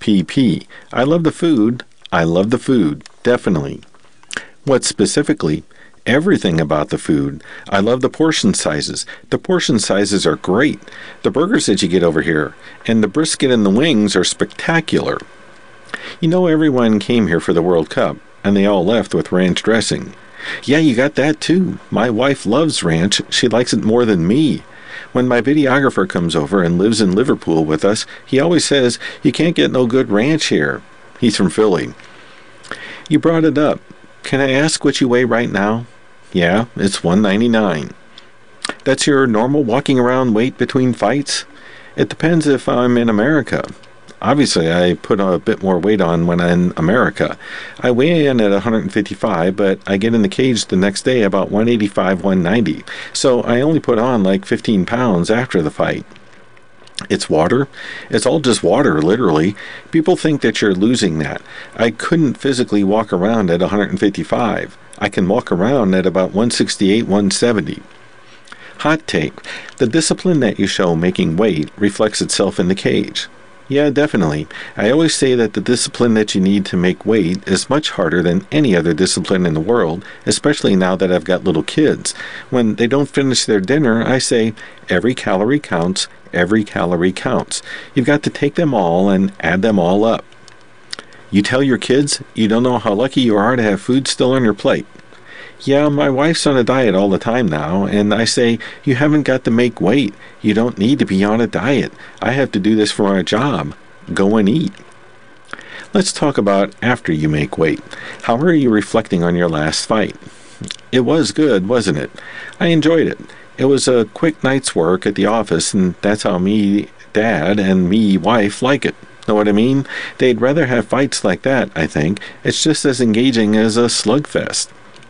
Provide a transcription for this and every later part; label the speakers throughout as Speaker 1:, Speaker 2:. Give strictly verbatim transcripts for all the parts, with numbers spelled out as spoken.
Speaker 1: P P. I love the food. I love the food. Definitely. What specifically? Everything about the food. I love the portion sizes. The portion sizes are great. The burgers that you get over here, and the brisket and the wings are spectacular. You know, everyone came here for the World Cup, and they all left with ranch dressing. Yeah, you got that too. My wife loves ranch. She likes it more than me. When my videographer comes over and lives in Liverpool with us, he always says, "You can't get no good ranch here." He's from Philly. You brought it up. Can I ask what you weigh right now? Yeah, it's one ninety-nine. That's your normal walking around weight between fights? It depends if I'm in America. Obviously, I put a bit more weight on when I'm in America. I weigh in at one fifty-five, but I get in the cage the next day about one eighty-five, one ninety. So I only put on like fifteen pounds after the fight. It's water. It's all just water, literally. People think that you're losing that. I couldn't physically walk around at one fifty-five. I can walk around at about one sixty-eight, one seventy. Hot take. The discipline that you show making weight reflects itself in the cage. Yeah, definitely. I always say that the discipline that you need to make weight is much harder than any other discipline in the world, especially now that I've got little kids. When they don't finish their dinner, I say, every calorie counts, every calorie counts. You've got to take them all and add them all up. You tell your kids you don't know how lucky you are to have food still on your plate. Yeah, my wife's on a diet all the time now, and I say, you haven't got to make weight. You don't need to be on a diet. I have to do this for my job. Go and eat. Let's talk about after you make weight. How are you reflecting on your last fight? It was good, wasn't it? I enjoyed it. It was a quick night's work at the office, and that's how me, Dad, and me, wife, like it. Know what I mean? They'd rather have fights like that, I think. It's just as engaging as a slugfest.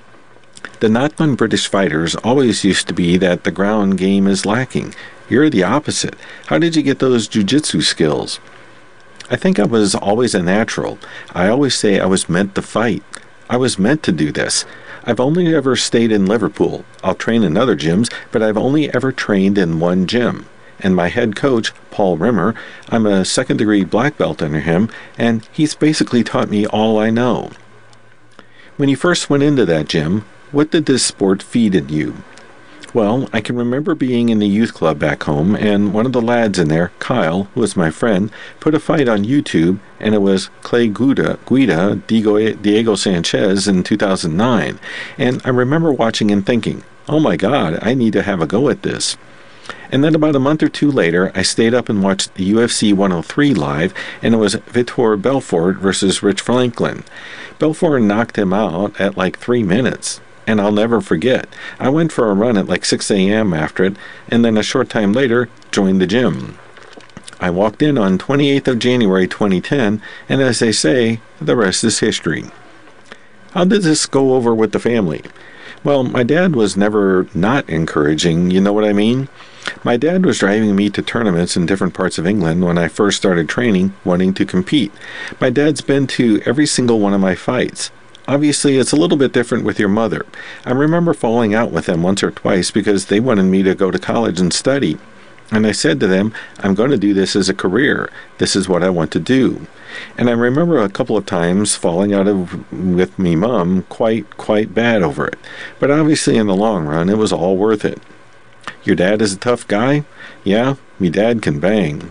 Speaker 1: The knock on British fighters always used to be that the ground game is lacking. You're the opposite. How did you get those jiu-jitsu skills? I think I was always a natural. I always say I was meant to fight. I was meant to do this. I've only ever stayed in Liverpool. I'll train in other gyms, but I've only ever trained in one gym. And my head coach, Paul Rimmer, I'm a second-degree black belt under him, and he's basically taught me all I know. When you first went into that gym, what did this sport feed in you? Well, I can remember being in the youth club back home, and one of the lads in there, Kyle, who was my friend, put a fight on YouTube, and it was Clay Guida, Guida Diego, Diego Sanchez in two thousand nine. And I remember watching and thinking, oh my God, I need to have a go at this. And then about a month or two later, I stayed up and watched the U F C one oh three live, and it was Vitor Belfort versus Rich Franklin. Belfort knocked him out at like three minutes. And I'll never forget. I went for a run at like six a.m. after it, and then a short time later, joined the gym. I walked in on twenty-eighth of January twenty ten, and as they say, the rest is history. How did this go over with the family? Well, my dad was never not encouraging, you know what I mean? My dad was driving me to tournaments in different parts of England when I first started training, wanting to compete. My dad's been to every single one of my fights. Obviously, it's a little bit different with your mother. I remember falling out with them once or twice because they wanted me to go to college and study. And I said to them, I'm going to do this as a career. This is what I want to do. And I remember a couple of times falling out of with me mom quite, quite bad over it. But obviously, in the long run, it was all worth it. Your dad is a tough guy? Yeah, me dad can bang.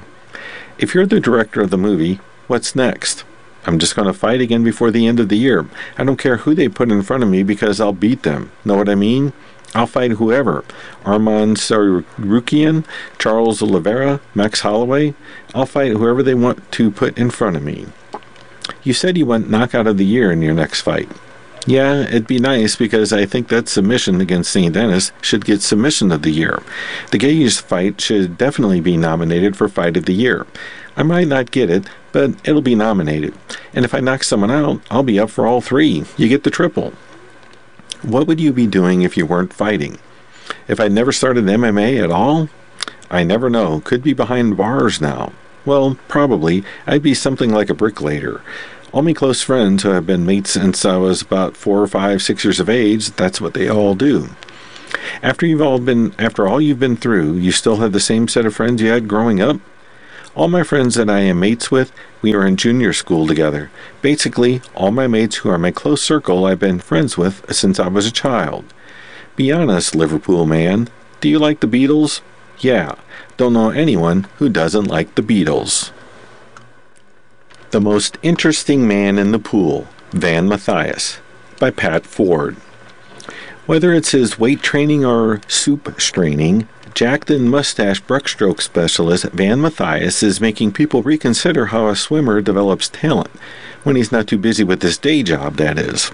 Speaker 1: If you're the director of the movie, what's next? I'm just going to fight again before the end of the year. I don't care who they put in front of me because I'll beat them. Know what I mean? I'll fight whoever. Arman Tsarukyan, Charles Oliveira, Max Holloway. I'll fight whoever they want to put in front of me. You said you want knockout of the year in your next fight. Yeah, it'd be nice because I think that submission against Saint Denis should get submission of the year. The Gage fight should definitely be nominated for fight of the year. I might not get it, but it'll be nominated. And if I knock someone out, I'll be up for all three. You get the triple. What would you be doing if you weren't fighting? If I'd never started M M A at all? I never know. Could be behind bars now. Well, probably. I'd be something like a bricklayer. All my close friends who have been mates since I was about four or five, six years of age, that's what they all do. After you've all been, after all you've been through, you still have the same set of friends you had growing up? All my friends that I am mates with, we were in junior school together. Basically, all my mates who are my close circle I've been friends with since I was a child. Be honest, Liverpool man. Do you like the Beatles? Yeah. Don't know anyone who doesn't like the Beatles. The Most Interesting Man in the Pool, Van Mathias, by Pat Ford. Whether it's his weight training or soup straining, jacked and mustache breaststroke specialist Van Mathias is making people reconsider how a swimmer develops talent, when he's not too busy with his day job, that is.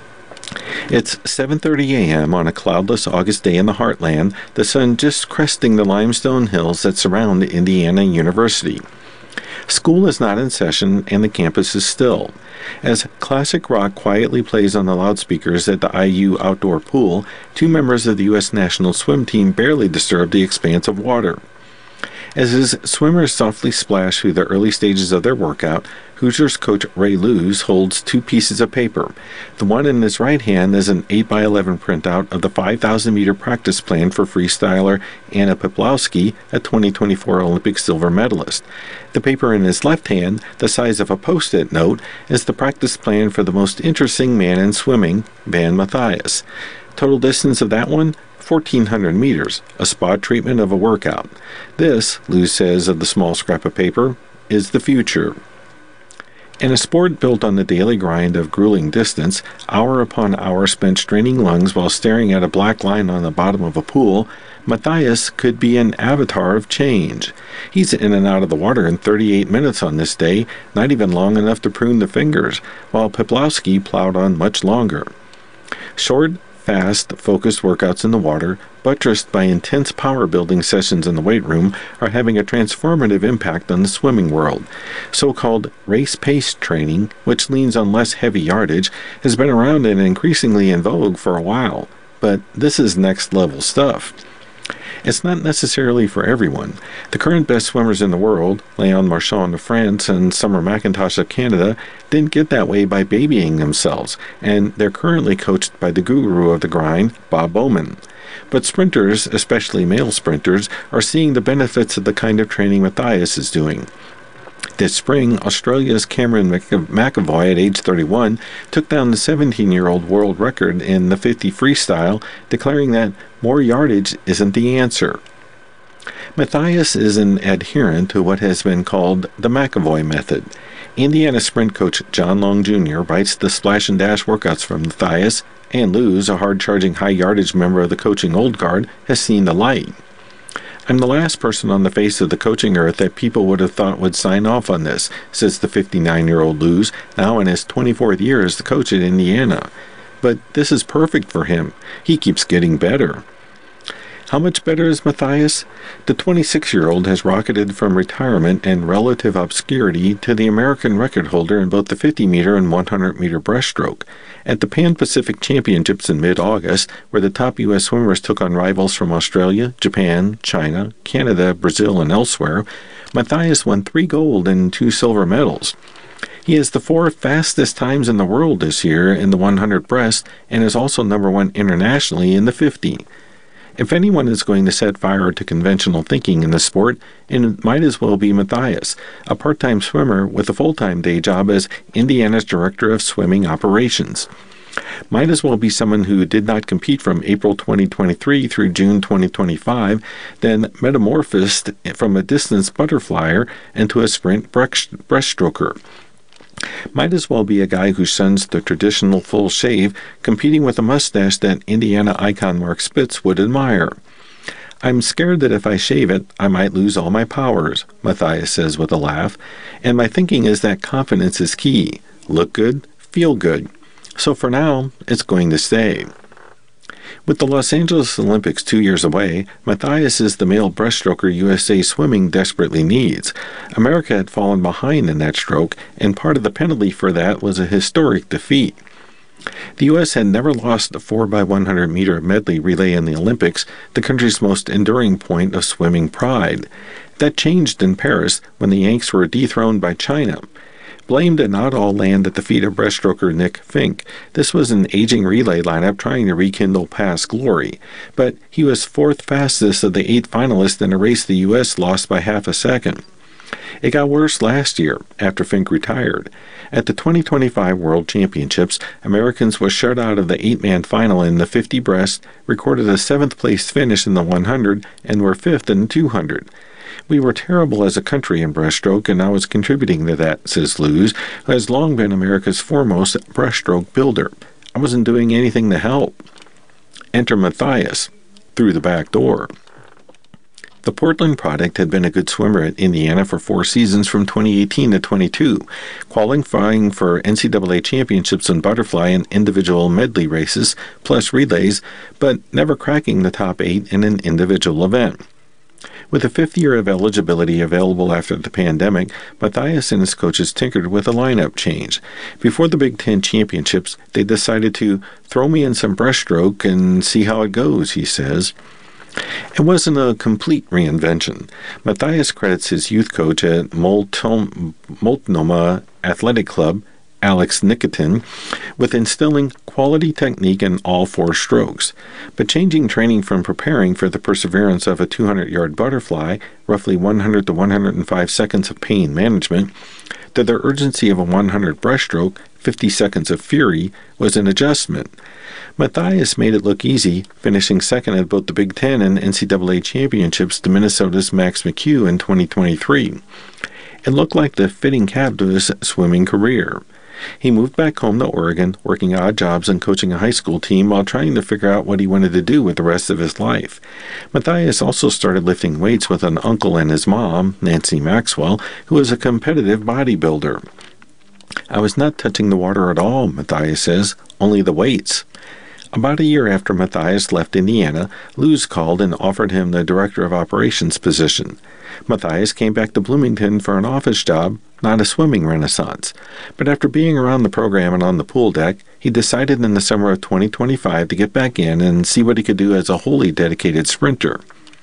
Speaker 1: It's seven thirty a.m. on a cloudless August day in the heartland, the sun just cresting the limestone hills that surround Indiana University. School is not in session and the campus is still. As classic rock quietly plays on the loudspeakers at the I U outdoor pool, two members of the U S national swim team barely disturb the expanse of water. As his swimmers softly splash through the early stages of their workout, Hoosiers coach Ray Lewis holds two pieces of paper. The one in his right hand is an eight by eleven printout of the five thousand meter practice plan for freestyler Anna Peplowski, a twenty twenty-four Olympic silver medalist. The paper in his left hand, the size of a post-it note, is the practice plan for the most interesting man in swimming, Van Mathias. Total distance of that one? fourteen hundred meters, a spot treatment of a workout. This, Lou says of the small scrap of paper, is the future. In a sport built on the daily grind of grueling distance, hour upon hour spent straining lungs while staring at a black line on the bottom of a pool, Mathias could be an avatar of change. He's in and out of the water in thirty-eight minutes on this day, not even long enough to prune the fingers, while Peplowski plowed on much longer. Short, fast, focused workouts in the water, buttressed by intense power-building sessions in the weight room, are having a transformative impact on the swimming world. So-called race-paced training, which leans on less heavy yardage, has been around and increasingly in vogue for a while. But this is next-level stuff. It's not necessarily for everyone. The current best swimmers in the world, Léon Marchand of France and Summer McIntosh of Canada, didn't get that way by babying themselves, and they're currently coached by the guru of the grind, Bob Bowman. But sprinters, especially male sprinters, are seeing the benefits of the kind of training Mathias is doing. This spring, Australia's Cameron McAvoy, at age thirty-one, took down the seventeen-year-old world record in the fifty freestyle, declaring that more yardage isn't the answer. Mathias is an adherent to what has been called the McAvoy method. Indiana sprint coach John Long Junior writes the splash and dash workouts from Mathias, and Luz, a hard-charging high-yardage member of the coaching old guard, has seen the light. I'm the last person on the face of the coaching earth that people would have thought would sign off on this, says the fifty-nine-year-old Luz, now in his twenty-fourth year as the coach at Indiana. But this is perfect for him. He keeps getting better. How much better is Mathias? The twenty-six-year-old has rocketed from retirement and relative obscurity to the American record holder in both the fifty-meter and one hundred meter breaststroke. At the Pan-Pacific Championships in mid-August, where the top U S swimmers took on rivals from Australia, Japan, China, Canada, Brazil, and elsewhere, Mathias won three gold and two silver medals. He has the four fastest times in the world this year in the one hundred breast and is also number one internationally in the fifty. If anyone is going to set fire to conventional thinking in the sport, it might as well be Mathias, a part-time swimmer with a full-time day job as Indiana's Director of Swimming Operations. Might as well be someone who did not compete from April twenty twenty-three through June twenty twenty-five, then metamorphosed from a distance butterflyer into a sprint breaststroker. Might as well be a guy who shuns the traditional full shave, competing with a mustache that Indiana icon Mark Spitz would admire. I'm scared that if I shave it, I might lose all my powers, Mathias says with a laugh, and my thinking is that confidence is key. Look good, feel good. So for now, it's going to stay. With the Los Angeles Olympics two years away, Mathias is the male breaststroker U S A Swimming desperately needs. America had fallen behind in that stroke, and part of the penalty for that was a historic defeat. The U S had never lost a four by one hundred meter medley relay in the Olympics, the country's most enduring point of swimming pride. That changed in Paris when the Yanks were dethroned by China. Blame did not all land at the feet of breaststroker Nick Fink. This was an aging relay lineup trying to rekindle past glory. But he was fourth fastest of the eight finalists in a race the U S lost by half a second. It got worse last year, after Fink retired. At the twenty twenty-five World Championships, Americans were shut out of the eight-man final in the fifty breast, recorded a seventh-place finish in the one hundred, and were fifth in the two hundred. We were terrible as a country in breaststroke, and I was contributing to that, says Lewes, who has long been America's foremost breaststroke builder. I wasn't doing anything to help. Enter Matthias, through the back door. The Portland product had been a good swimmer at Indiana for four seasons from twenty eighteen to twenty-two, qualifying for N C double A championships in butterfly and individual medley races, plus relays, but never cracking the top eight in an individual event. With a fifth year of eligibility available after the pandemic, Matthias and his coaches tinkered with a lineup change. Before the Big Ten championships, they decided to throw me in some breaststroke and see how it goes, he says. It wasn't a complete reinvention. Matthias credits his youth coach at Multnom- Multnomah Athletic Club, Alex Nikitin, with instilling quality technique in all four strokes, but changing training from preparing for the perseverance of a two hundred yard butterfly, roughly one hundred to one hundred five seconds of pain management, to the urgency of a one hundred breaststroke, fifty seconds of fury, was an adjustment. Matthias made it look easy, finishing second at both the Big Ten and N C double A championships to Minnesota's Max McHugh in twenty twenty-three. It looked like the fitting cap to his swimming career. He moved back home to Oregon, working odd jobs and coaching a high school team while trying to figure out what he wanted to do with the rest of his life. Matthias also started lifting weights with an uncle and his mom, Nancy Maxwell, who was a competitive bodybuilder. I was not touching the water at all, Matthias says, only the weights. About a year after Matthias left Indiana, Lewes called and offered him the director of operations position. Matthias came back to Bloomington for an office job, not a swimming renaissance. But after being around the program and on the pool deck, he decided in the summer of twenty twenty-five to get back in and see what he could do as a wholly dedicated sprinter.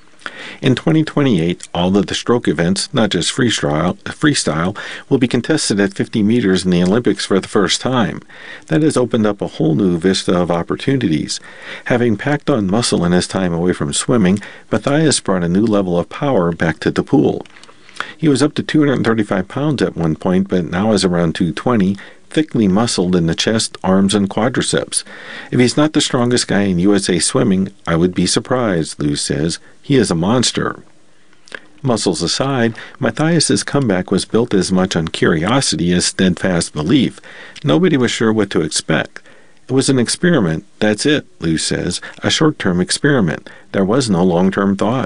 Speaker 1: In twenty twenty-eight, all of the stroke events, not just freestyle, freestyle, will be contested at fifty meters in the Olympics for the first time. That has opened up a whole new vista of opportunities. Having packed on muscle in his time away from swimming, Matthias brought a new level of power back to the pool. He was up to two hundred thirty-five pounds at one point, but now is around two hundred twenty, thickly muscled in the chest, arms, and quadriceps. If he's not the strongest guy in U S A swimming, I would be surprised, Lewes says. He is a monster. Muscles aside, Matthias's comeback was built as much on curiosity as steadfast belief. Nobody was sure what to expect. It was an experiment, that's it, Lewes says, a short-term experiment. There was no long-term thought.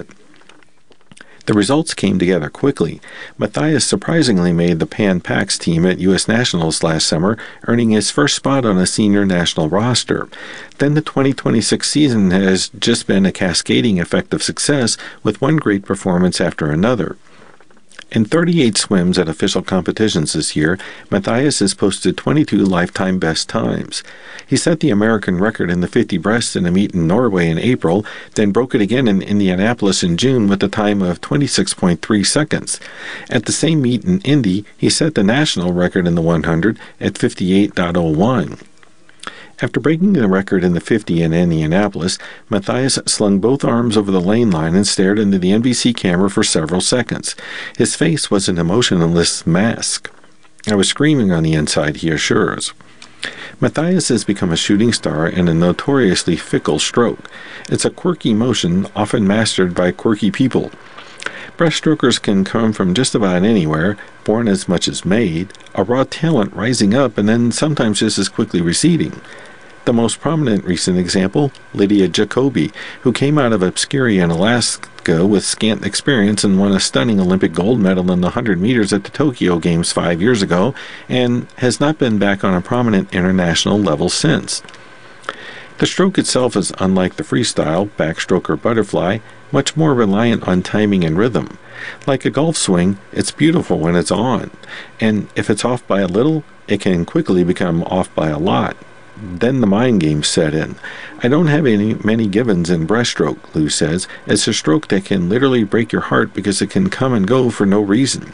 Speaker 1: The results came together quickly. Matthias surprisingly made the Pan Pacs team at U S Nationals last summer, earning his first spot on a senior national roster. Then the twenty twenty-six season has just been a cascading effect of success, with one great performance after another. In thirty-eight swims at official competitions this year, Matthias has posted twenty-two lifetime best times. He set the American record in the fifty breast in a meet in Norway in April, then broke it again in Indianapolis in June with a time of twenty-six point three seconds. At the same meet in Indy, he set the national record in the one hundred at fifty-eight point oh one. After breaking the record in the fifty in Indianapolis, Matthias slung both arms over the lane line and stared into the N B C camera for several seconds. His face was an emotionless mask. I was screaming on the inside, he assures. Matthias has become a shooting star in a notoriously fickle stroke. It's a quirky motion, often mastered by quirky people. Breaststrokers can come from just about anywhere, born as much as made, a raw talent rising up and then sometimes just as quickly receding. The most prominent recent example, Lydia Jacoby, who came out of obscurity in Alaska with scant experience and won a stunning Olympic gold medal in the one hundred meters at the Tokyo Games five years ago, and has not been back on a prominent international level since. The stroke itself is unlike the freestyle, backstroke, or butterfly, much more reliant on timing and rhythm. Like a golf swing, it's beautiful when it's on, and if it's off by a little, it can quickly become off by a lot. Then the mind games set in. I don't have any many givens in breaststroke, Lewes says. It's a stroke that can literally break your heart because it can come and go for no reason.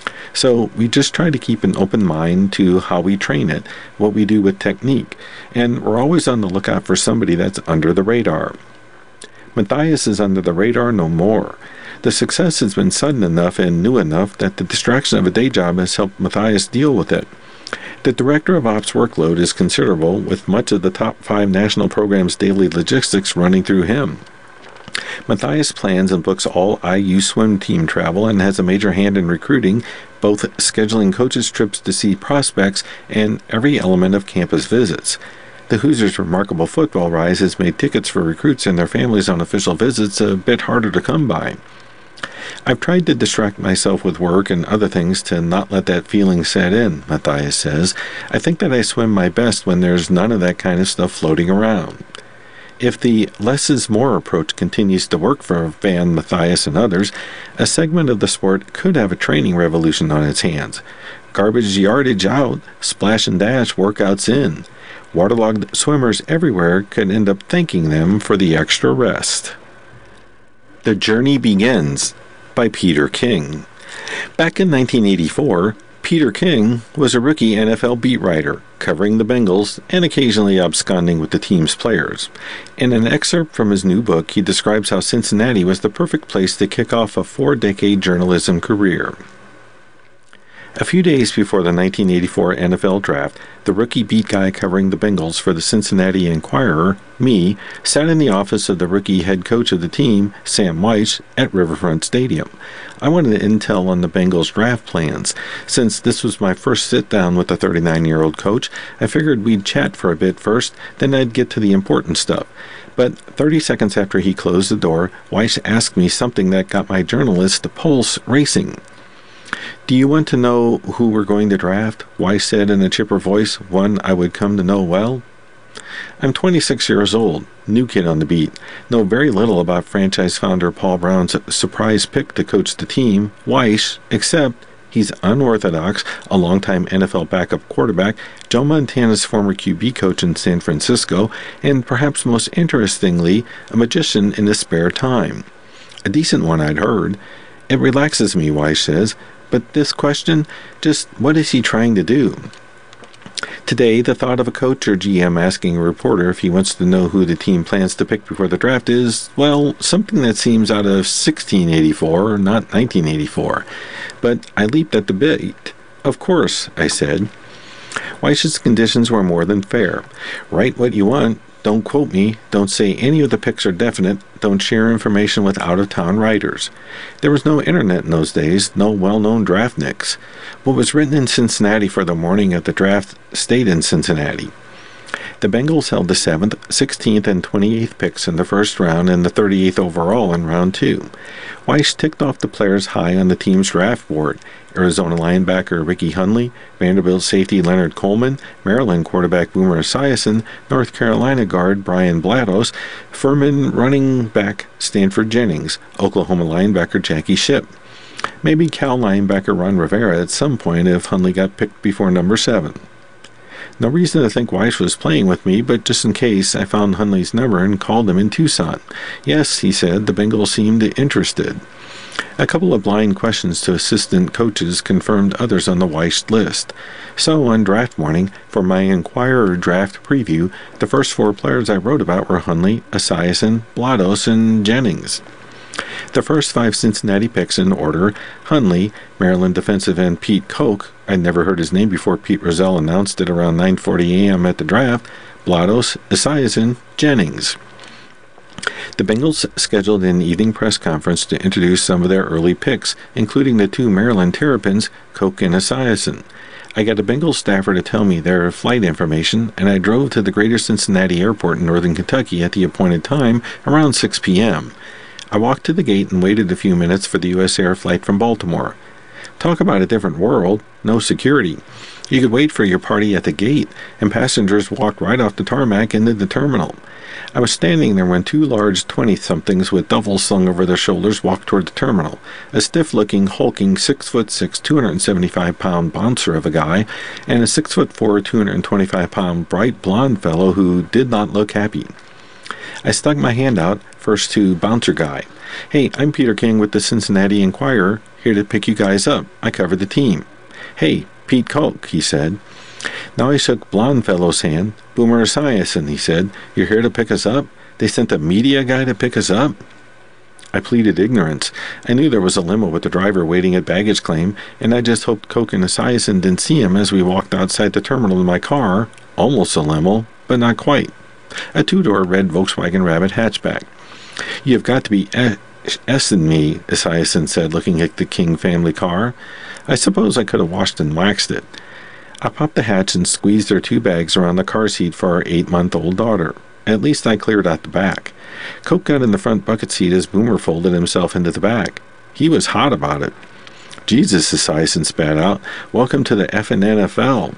Speaker 1: So we just try to keep an open mind to how we train it, what we do with technique, and we're always on the lookout for somebody that's under the radar. Matthias is under the radar no more. The success has been sudden enough and new enough that the distraction of a day job has helped Matthias deal with it. The Director of Ops workload is considerable, with much of the top five national programs' daily logistics running through him. Matthias plans and books all I U swim team travel and has a major hand in recruiting, both scheduling coaches' trips to see prospects and every element of campus visits. The Hoosiers' remarkable football rise has made tickets for recruits and their families on official visits a bit harder to come by. I've tried to distract myself with work and other things to not let that feeling set in, Matthias says. I think that I swim my best when there's none of that kind of stuff floating around. If the less is more approach continues to work for Van, Matthias, and others, a segment of the sport could have a training revolution on its hands. Garbage yardage out, splash and dash workouts in. Waterlogged swimmers everywhere could end up thanking them for the extra rest. The Journey Begins by Peter King. Back in nineteen eighty-four, Peter King was a rookie N F L beat writer, covering the Bengals and occasionally absconding with the team's players. In an excerpt from his new book, he describes how Cincinnati was the perfect place to kick off a four-decade journalism career. A few days before the nineteen eighty-four N F L Draft, the rookie beat guy covering the Bengals for the Cincinnati Enquirer, me, sat in the office of the rookie head coach of the team, Sam Wyche, at Riverfront Stadium. I wanted intel on the Bengals draft plans. Since this was my first sit-down with the thirty-nine-year-old coach, I figured we'd chat for a bit first, then I'd get to the important stuff. But thirty seconds after he closed the door, Wyche asked me something that got my journalist pulse racing. "Do you want to know who we're going to draft?" Wyche said in a chipper voice, one I would come to know well. I'm twenty-six years old, new kid on the beat, know very little about franchise founder Paul Brown's surprise pick to coach the team, Wyche, except he's unorthodox, a longtime N F L backup quarterback, Joe Montana's former Q B coach in San Francisco, and perhaps most interestingly, a magician in his spare time. A decent one, I'd heard. It relaxes me, Wyche says. But this question, just what is he trying to do? Today, the thought of a coach or G M asking a reporter if he wants to know who the team plans to pick before the draft is, well, something that seems out of sixteen eighty-four, not nineteen eighty-four. But I leaped at the bait. Of course, I said. Wyche's conditions were more than fair. Write what you want. Don't quote me. Don't say any of the picks are definite. Don't share information with out-of-town writers. There was no internet in those days, no well-known draftniks. What was written in Cincinnati for the morning of the draft stayed in Cincinnati. The Bengals held the seventh, sixteenth, and twenty-eighth picks in the first round and the thirty-eighth overall in round two. Wyche ticked off the players high on the team's draft board: Arizona linebacker Ricky Hundley, Vanderbilt safety Leonard Coleman, Maryland quarterback Boomer Esiason, North Carolina guard Brian Blados, Furman running back Stanford Jennings, Oklahoma linebacker Jackie Shipp. Maybe Cal linebacker Ron Rivera at some point if Hundley got picked before number seven. No reason to think Wyche was playing with me, but just in case, I found Hundley's number and called him in Tucson. Yes, he said, the Bengals seemed interested. A couple of blind questions to assistant coaches confirmed others on the Wyche list. So, on draft morning, for my Enquirer draft preview, the first four players I wrote about were Hundley, Esiason, Blados, and Jennings. The first five Cincinnati picks in order: Hundley, Maryland defensive end Pete Koch, I'd never heard his name before Pete Rozelle announced it around nine forty a.m. at the draft, Blados, Esiason, Jennings. The Bengals scheduled an evening press conference to introduce some of their early picks, including the two Maryland Terrapins, Koch and Esiason. I got a Bengals staffer to tell me their flight information, and I drove to the Greater Cincinnati Airport in northern Kentucky at the appointed time, around six p.m. I walked to the gate and waited a few minutes for the U S Air flight from Baltimore. Talk about a different world. No security. You could wait for your party at the gate, and passengers walked right off the tarmac into the terminal. I was standing there when two large twenty-somethings with duffels slung over their shoulders walked toward the terminal. A stiff-looking, hulking, six foot six, two hundred seventy-five pound bouncer of a guy, and a six foot four, two hundred twenty-five pound bright blonde fellow who did not look happy. I stuck my hand out, first to bouncer guy. Hey, I'm Peter King with the Cincinnati Enquirer, here to pick you guys up. I cover the team. Hey, Pete Koch, he said. Now I shook blonde fellow's hand. Boomer Esiason, he said. You're here to pick us up? They sent a media guy to pick us up? I pleaded ignorance. I knew there was a limo with the driver waiting at baggage claim, and I just hoped Coke and Esiason didn't see him as we walked outside the terminal in my car. Almost a limo, but not quite. A two-door red Volkswagen Rabbit hatchback. "You've got to be S-ing me," Esiason said, looking at the King family car. I suppose I could have washed and waxed it. I popped the hatch and squeezed our two bags around the car seat for our eight-month-old daughter. At least I cleared out the back. Coke got in the front bucket seat as Boomer folded himself into the back. He was hot about it. "Jesus," Esiason spat out. "Welcome to the effing N F L."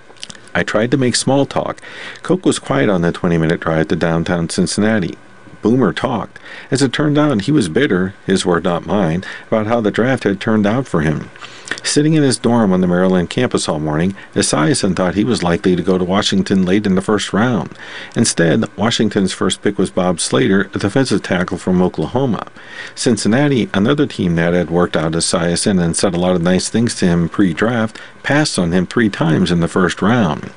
Speaker 1: I tried to make small talk. Coke was quiet on the twenty-minute drive to downtown Cincinnati. Boomer talked. As it turned out, he was bitter, his word not mine, about how the draft had turned out for him. Sitting in his dorm on the Maryland campus all morning, Esiason thought he was likely to go to Washington late in the first round. Instead, Washington's first pick was Bob Slater, a defensive tackle from Oklahoma. Cincinnati, another team that had worked out Esiason and said a lot of nice things to him pre-draft, passed on him three times in the first round.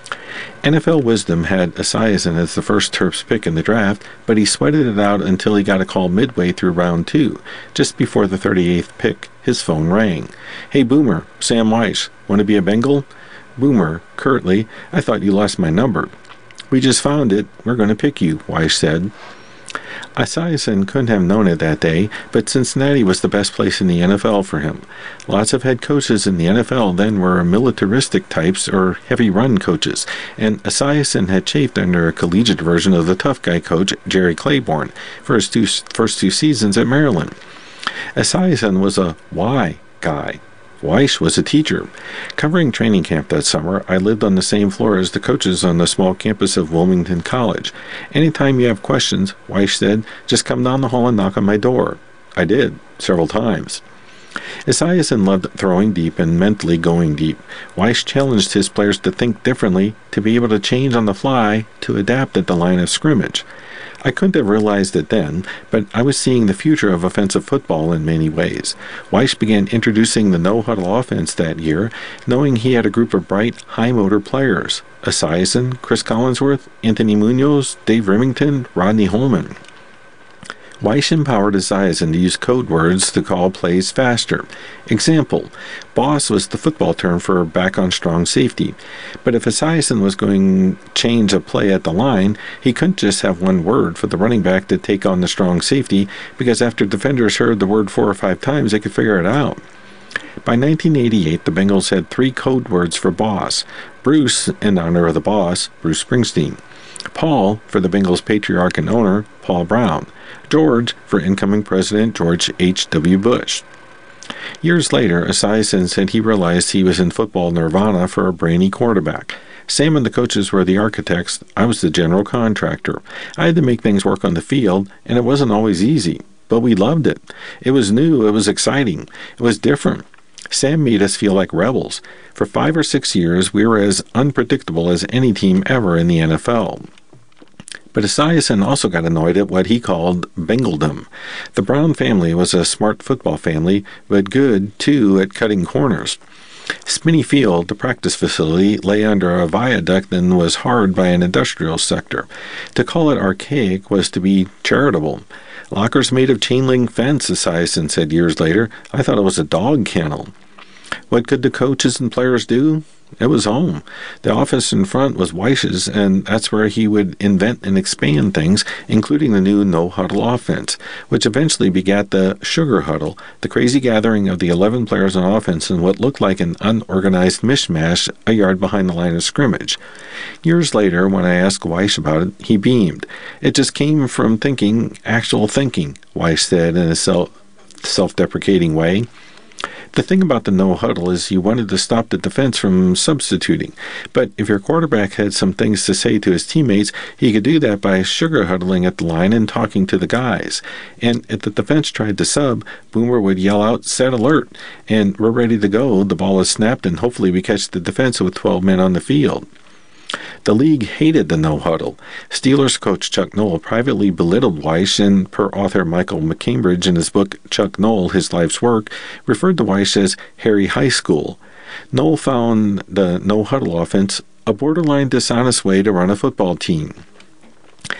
Speaker 1: N F L wisdom had Esiason as the first Terps pick in the draft, but he sweated it out until he got a call midway through round two. Just before the thirty-eighth pick, his phone rang. "Hey, Boomer, Sam Wyche, want to be a Bengal?" Boomer, curtly, "I thought you lost my number." "We just found it. We're going to pick you," Wyche said. Esiason couldn't have known it that day, but Cincinnati was the best place in the N F L for him. Lots of head coaches in the N F L then were militaristic types or heavy run coaches, and Esiason had chafed under a collegiate version of the tough guy coach Jerry Claiborne for his two, first two seasons at Maryland. Esiason was a why guy. Wyche was a teacher. Covering training camp that summer, I lived on the same floor as the coaches on the small campus of Wilmington College. "Anytime you have questions," Wyche said, "just come down the hall and knock on my door." I did, several times. Esiason loved throwing deep and mentally going deep. Wyche challenged his players to think differently, to be able to change on the fly, to adapt at the line of scrimmage. I couldn't have realized it then, but I was seeing the future of offensive football in many ways. Wyche began introducing the no-huddle offense that year, knowing he had a group of bright, high-motor players. Esiason, Chris Collinsworth, Anthony Munoz, Dave Remington, Rodney Holman. Wyche empowered Esiason to use code words to call plays faster. Example, boss was the football term for back on strong safety. But if Esiason was going to change a play at the line, he couldn't just have one word for the running back to take on the strong safety, because after defenders heard the word four or five times, they could figure it out. By nineteen eighty-eight, the Bengals had three code words for boss. Bruce, in honor of the boss, Bruce Springsteen. Paul, for the Bengals' patriarch and owner, Paul Brown. George, for incoming President George H W Bush. Years later, Esiason said he realized he was in football nirvana for a brainy quarterback. Sam and the coaches were the architects. I was the general contractor. I had to make things work on the field, and it wasn't always easy. But we loved it. It was new. It was exciting. It was different. Sam made us feel like rebels. For five or six years, we were as unpredictable as any team ever in the N F L. But Esiason also got annoyed at what he called Bengaldom. The Brown family was a smart football family, but good, too, at cutting corners. Spinney Field, the practice facility, lay under a viaduct and was hard by an industrial sector. To call it archaic was to be charitable. Lockers made of chain-link fence, Esiason said years later. I thought it was a dog kennel. What could the coaches and players do? It was home. The office in front was Wyche's, and that's where he would invent and expand things, including the new no-huddle offense, which eventually begat the sugar huddle, the crazy gathering of the eleven players on offense in what looked like an unorganized mishmash a yard behind the line of scrimmage. Years later, when I asked Wyche about it, he beamed. It just came from thinking, actual thinking, Wyche said in a self, self-deprecating way. The thing about the no-huddle is you wanted to stop the defense from substituting. But if your quarterback had some things to say to his teammates, he could do that by sugar huddling at the line and talking to the guys. And if the defense tried to sub, Boomer would yell out, "Set alert!" And we're ready to go. The ball is snapped, and hopefully we catch the defense with twelve men on the field. The league hated the no-huddle. Steelers coach Chuck Noll privately belittled Wyche, and per author Michael McCambridge in his book Chuck Noll, His Life's Work, referred to Wyche as Harry High School. Noll found the no-huddle offense a borderline dishonest way to run a football team.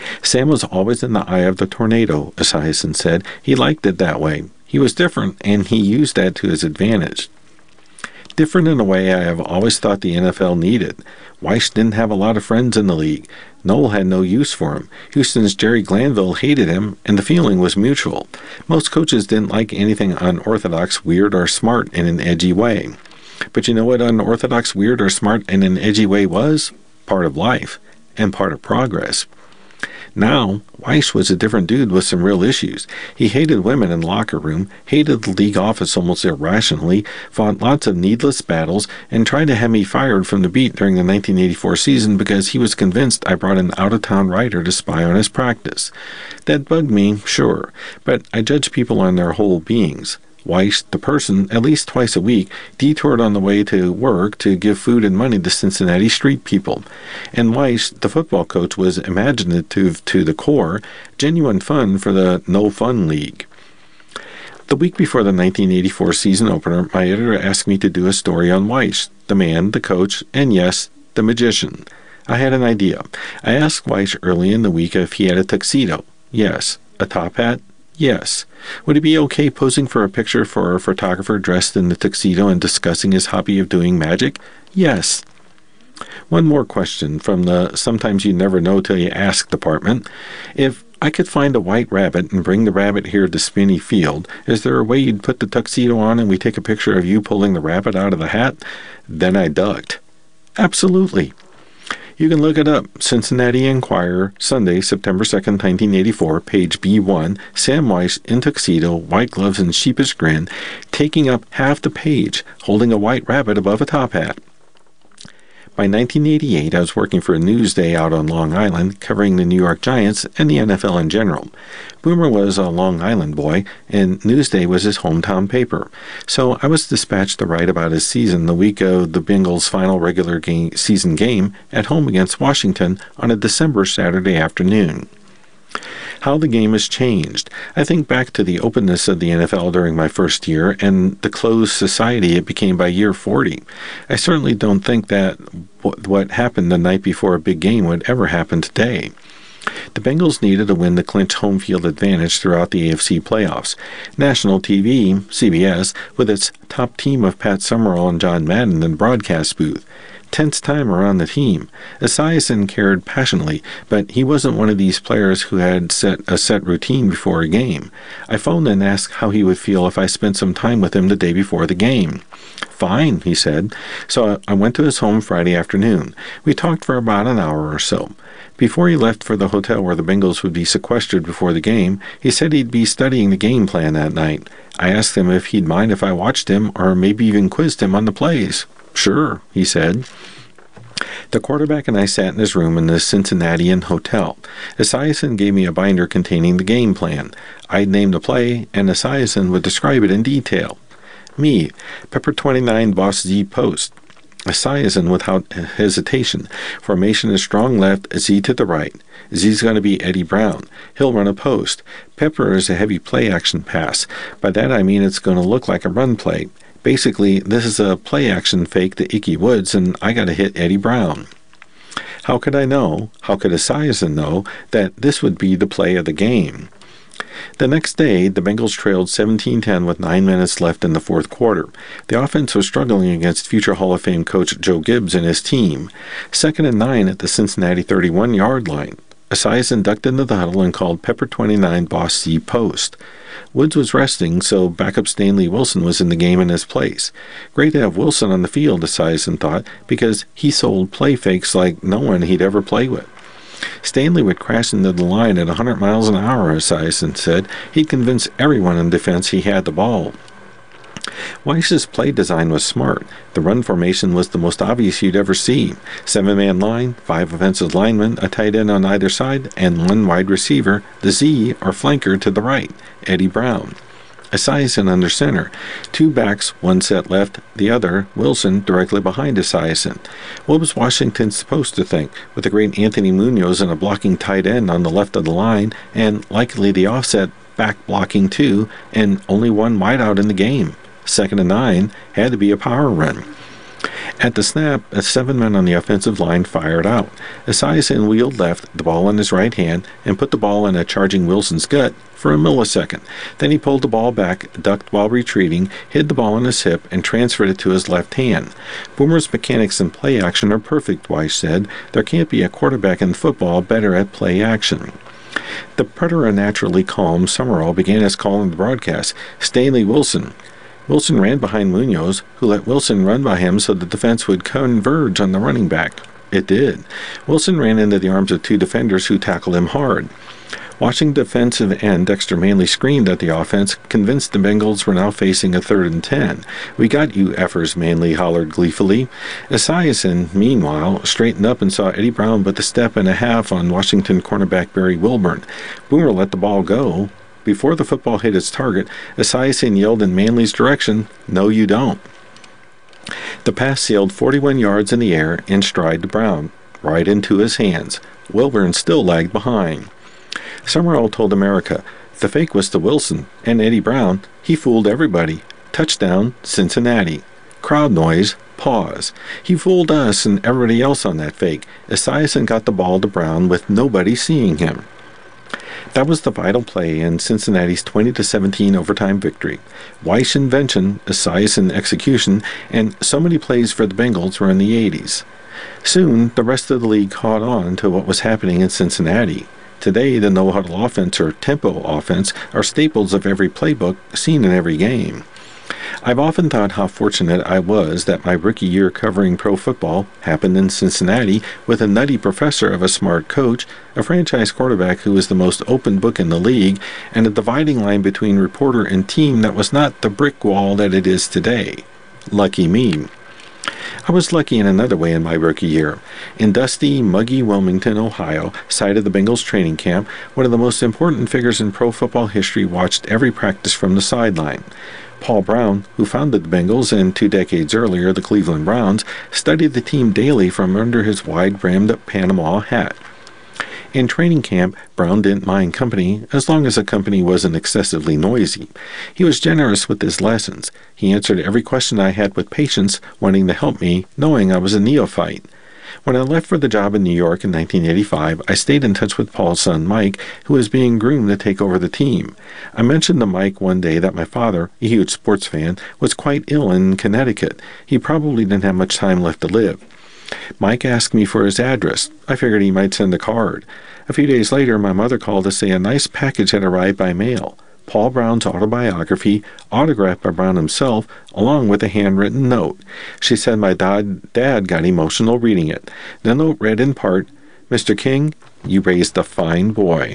Speaker 1: Sam was always in the eye of the tornado, Esiason said. He liked it that way. He was different, and he used that to his advantage. Different in a way I have always thought the N F L needed. Weiss didn't have a lot of friends in the league. Noel had no use for him. Houston's Jerry Glanville hated him, and the feeling was mutual. Most coaches didn't like anything unorthodox, weird, or smart in an edgy way. But you know what unorthodox, weird, or smart in an edgy way was? Part of life, and part of progress. Now, Weiss was a different dude with some real issues. He hated women in the locker room, hated the league office almost irrationally, fought lots of needless battles, and tried to have me fired from the beat during the nineteen eighty-four season because he was convinced I brought an out-of-town writer to spy on his practice. That bugged me, sure, but I judge people on their whole beings. Weiss, the person, at least twice a week, detoured on the way to work to give food and money to Cincinnati street people. And Weiss, the football coach, was imaginative to the core, genuine fun for the No Fun League. The week before the nineteen eighty-four season opener, my editor asked me to do a story on Weiss, the man, the coach, and yes, the magician. I had an idea. I asked Weiss early in the week if he had a tuxedo. Yes. A top hat? Yes. Would it be okay posing for a picture for a photographer dressed in the tuxedo and discussing his hobby of doing magic? Yes. One more question from the sometimes you never know till you ask department. If I could find a white rabbit and bring the rabbit here to Spinney Field, is there a way you'd put the tuxedo on and we take a picture of you pulling the rabbit out of the hat? Then I ducked. Absolutely. You can look it up. Cincinnati Enquirer, Sunday, September second, nineteen eighty-four, page B one, Sam Weiss in tuxedo, white gloves and sheepish grin, taking up half the page, holding a white rabbit above a top hat. By nineteen eighty-eight, I was working for a Newsday out on Long Island, covering the New York Giants and the N F L in general. Boomer was a Long Island boy, and Newsday was his hometown paper. So I was dispatched to write about his season the week of the Bengals' final regular game, season game at home against Washington on a December Saturday afternoon. How the game has changed. I think back to the openness of the N F L during my first year and the closed society it became by year forty. I certainly don't think that what happened the night before a big game would ever happen today. The Bengals needed to win to clinch home field advantage throughout the A F C playoffs. National T V, C B S, with its top team of Pat Summerall and John Madden in the broadcast booth. Tense time around the team. Esiason cared passionately, but he wasn't one of these players who had set a set routine before a game. I phoned and asked how he would feel if I spent some time with him the day before the game. Fine, he said. So I went to his home Friday afternoon. We talked for about an hour or so. Before he left for the hotel where the Bengals would be sequestered before the game, he said he'd be studying the game plan that night. I asked him if he'd mind if I watched him or maybe even quizzed him on the plays. Sure, he said. The quarterback and I sat in his room in the Cincinnatian hotel. Esiason gave me a binder containing the game plan. I'd name the play, and Esiason would describe it in detail. Me, Pepper twenty-nine, Boss Z post. Esiason without hesitation. Formation is strong left, Z to the right. Z's going to be Eddie Brown. He'll run a post. Pepper is a heavy play action pass. By that I mean it's going to look like a run play. Basically, this is a play-action fake to Ickey Woods, and I got to hit Eddie Brown. How could I know, how could Esiason know, that this would be the play of the game? The next day, the Bengals trailed seventeen ten with nine minutes left in the fourth quarter. The offense was struggling against future Hall of Fame coach Joe Gibbs and his team. Second and nine at the Cincinnati thirty-one-yard line. Esiason ducked into the huddle and called Pepper twenty-nine Boss C post. Woods was resting, so backup Stanley Wilson was in the game in his place. Great to have Wilson on the field, Esiason thought, because he sold play fakes like no one he'd ever play with. Stanley would crash into the line at one hundred miles an hour, Esiason said. He'd convince everyone in defense he had the ball. Weiss's play design was smart. The run formation was the most obvious you'd ever see. Seven-man line, five offensive linemen, a tight end on either side, and one wide receiver, the Z, or flanker to the right, Eddie Brown. Esiason under center. Two backs, one set left, the other, Wilson, directly behind Esiason. What was Washington supposed to think, with the great Anthony Munoz and a blocking tight end on the left of the line, and likely the offset back blocking too, and only one wideout in the game? Second and nine had to be a power run. At the snap, seven men on the offensive line fired out. Esiason wheeled left, the ball in his right hand, and put the ball in a charging Wilson's gut for a millisecond. Then he pulled the ball back, ducked while retreating, hid the ball on his hip, and transferred it to his left hand. Boomer's mechanics in play action are perfect, Weiss said. There can't be a quarterback in football better at play action. The preternaturally calm Summerall began his call in the broadcast. Stanley Wilson. Wilson ran behind Munoz, who let Wilson run by him so the defense would converge on the running back. It did. Wilson ran into the arms of two defenders who tackled him hard. Watching defensive end Dexter Manley screamed at the offense, convinced the Bengals were now facing a third and ten. "We got you, effers," Manley hollered gleefully. Esiason, meanwhile, straightened up and saw Eddie Brown but a step and a half on Washington cornerback Barry Wilburn. Boomer let the ball go. Before the football hit its target, Esiason yelled in Manley's direction, "No, you don't." The pass sailed forty-one yards in the air in stride to Brown, right into his hands. Wilburn still lagged behind. Summerall told America, "The fake was to Wilson, and Eddie Brown. He fooled everybody. Touchdown, Cincinnati. Crowd noise, pause. He fooled us and everybody else on that fake. Esiason got the ball to Brown with nobody seeing him." That was the vital play in Cincinnati's twenty to seventeen overtime victory. Weiss invention, Esiason execution, and so many plays for the Bengals were in the eighties. Soon, the rest of the league caught on to what was happening in Cincinnati. Today, the no-huddle offense or tempo offense are staples of every playbook seen in every game. I've often thought how fortunate I was that my rookie year covering pro football happened in Cincinnati with a nutty professor of a smart coach, a franchise quarterback who was the most open book in the league, and a dividing line between reporter and team that was not the brick wall that it is today. Lucky me. I was lucky in another way in my rookie year. In dusty, muggy Wilmington, Ohio, site of the Bengals training camp, one of the most important figures in pro football history watched every practice from the sideline. Paul Brown, who founded the Bengals and two decades earlier the Cleveland Browns, studied the team daily from under his wide-brimmed Panama hat. In training camp, Brown didn't mind company as long as the company wasn't excessively noisy. He was generous with his lessons. He answered every question I had with patience, wanting to help me, knowing I was a neophyte. When I left for the job in New York in nineteen eighty-five, I stayed in touch with Paul's son Mike, who was being groomed to take over the team. I mentioned to Mike one day that my father, a huge sports fan, was quite ill in Connecticut. He probably didn't have much time left to live. Mike asked me for his address. I figured he might send a card. A few days later, my mother called to say a nice package had arrived by mail. Paul Brown's autobiography, autographed by Brown himself, along with a handwritten note. She said my dad, dad got emotional reading it. The note read in part, "Mister King, you raised a fine boy."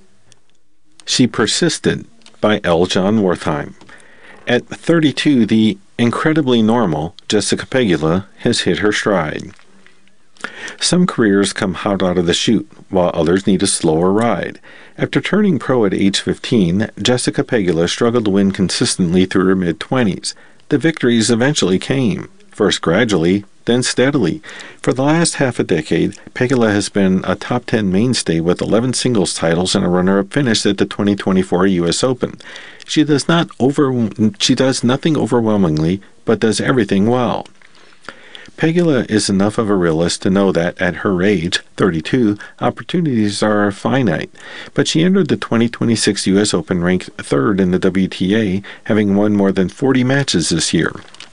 Speaker 1: She Persisted by L. John Wertheim. At thirty-two, the incredibly normal Jessica Pegula has hit her stride. Some careers come hot out of the chute, while others need a slower ride. After turning pro at age fifteen, Jessica Pegula struggled to win consistently through her mid-twenties. The victories eventually came, first gradually, then steadily. For the last half a decade, Pegula has been a top ten mainstay with eleven singles titles and a runner-up finish at the twenty twenty-four U S Open. She does not over, she does nothing overwhelmingly, but does everything well. Pegula is enough of a realist to know that, at her age, thirty-two, opportunities are finite, but she entered the twenty twenty-six U S Open ranked third in the W T A, having won more than forty matches this year.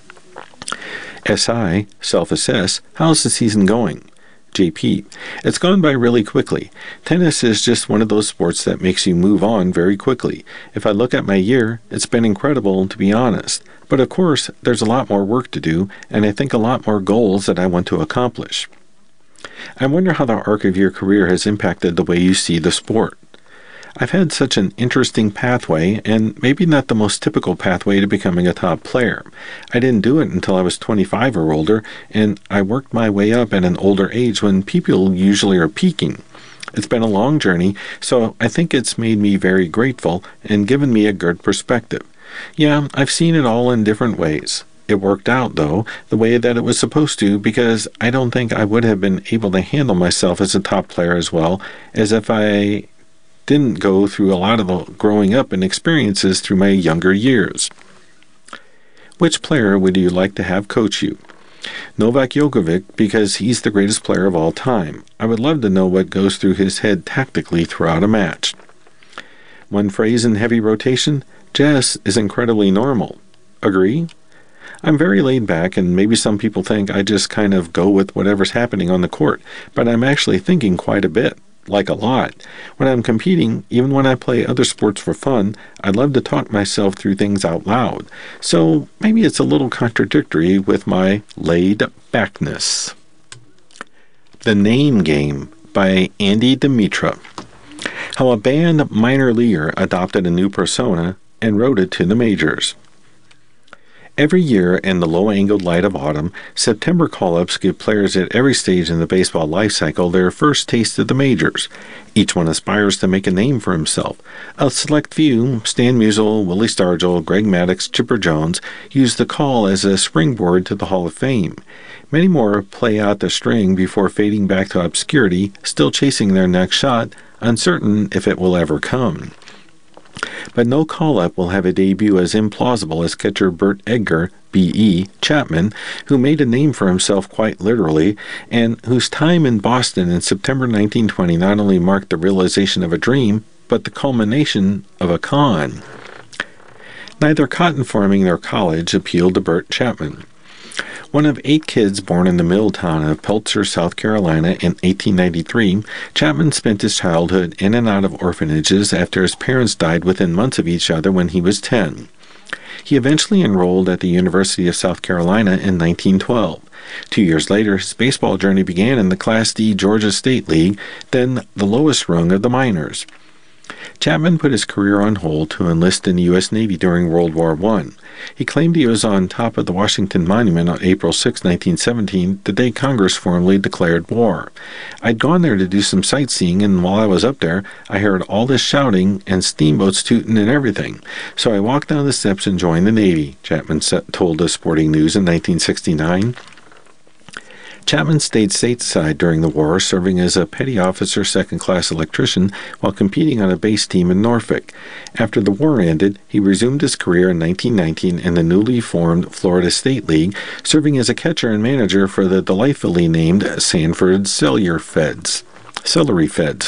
Speaker 1: S I, self-assess, how's the season going? J P, it's gone by really quickly. Tennis is just one of those sports that makes you move on very quickly. If I look at my year, it's been incredible, to be honest. But of course, there's a lot more work to do, and I think a lot more goals that I want to accomplish. I wonder how the arc of your career has impacted the way you see the sport. I've had such an interesting pathway, and maybe not the most typical pathway to becoming a top player. I didn't do it until I was twenty-five or older, and I worked my way up at an older age when people usually are peaking. It's been a long journey, so I think it's made me very grateful and given me a good perspective. Yeah, I've seen it all in different ways. It worked out, though, the way that it was supposed to, because I don't think I would have been able to handle myself as a top player as well as if I didn't go through a lot of the growing up and experiences through my younger years. Which player would you like to have coach you? Novak Djokovic because he's the greatest player of all time. I would love to know what goes through his head tactically throughout a match. One phrase in heavy rotation, Jess is incredibly normal. Agree? I'm very laid back, and maybe some people think I just kind of go with whatever's happening on the court, but I'm actually thinking quite a bit, like a lot. When I'm competing, even when I play other sports for fun, I love to talk myself through things out loud. So maybe it's a little contradictory with my laid-backness. The Name Game by Andy Dimitra. How a band minor leaguer adopted a new persona and rode it to the majors. Every year in the low-angled light of autumn, September call-ups give players at every stage in the baseball life cycle their first taste of the majors. Each one aspires to make a name for himself. A select few, Stan Musial, Willie Stargell, Greg Maddux, Chipper Jones, use the call as a springboard to the Hall of Fame. Many more play out the string before fading back to obscurity, still chasing their next shot, uncertain if it will ever come. But no call-up will have a debut as implausible as catcher Bert Edgar, B E Chapman, who made a name for himself quite literally, and whose time in Boston in September nineteen twenty not only marked the realization of a dream, but the culmination of a con. Neither cotton farming nor college appealed to Bert Chapman. One of eight kids born in the mill town of Peltzer, South Carolina in eighteen ninety-three, Chapman spent his childhood in and out of orphanages after his parents died within months of each other when he was ten. He eventually enrolled at the University of South Carolina in nineteen twelve. Two years later, his baseball journey began in the Class D Georgia State League, then the lowest rung of the minors. Chapman put his career on hold to enlist in the U S Navy during World War One. He claimed he was on top of the Washington Monument on April sixth, nineteen seventeen, the day Congress formally declared war. I'd gone there to do some sightseeing, and while I was up there, I heard all this shouting and steamboats tooting and everything. So I walked down the steps and joined the Navy, Chapman told us Sporting News in nineteen sixty-nine. Chapman stayed stateside during the war, serving as a petty officer second-class electrician while competing on a base team in Norfolk. After the war ended, he resumed his career in nineteen nineteen in the newly formed Florida State League, serving as a catcher and manager for the delightfully named Sanford Celery Feds. Celery Feds.